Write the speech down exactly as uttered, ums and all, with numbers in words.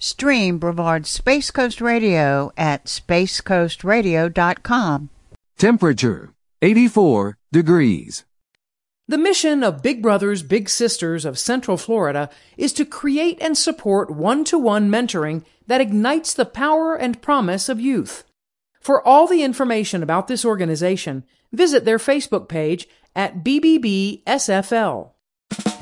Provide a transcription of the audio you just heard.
Stream Brevard's Space Coast Radio at space coast radio dot com. Temperature, eighty-four degrees. The mission of Big Brothers Big Sisters of Central Florida is to create and support one-to-one mentoring that ignites the power and promise of youth. For all the information about this organization, visit their Facebook page at B B B S F L.